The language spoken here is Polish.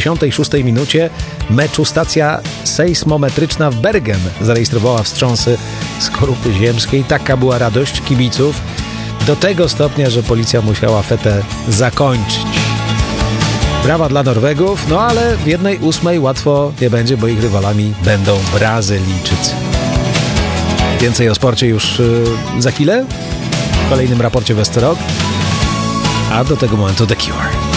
86 minucie meczu stacja sejsmometryczna w Bergen zarejestrowała wstrząsy skorupy ziemskiej. Taka była radość kibiców, do tego stopnia, że policja musiała fetę zakończyć. Brawa dla Norwegów, no ale w 1/8 łatwo nie będzie, bo ich rywalami będą Brazylijczycy. Więcej o sporcie już za chwilę w kolejnym raporcie West Rock, a do tego momentu The Cure.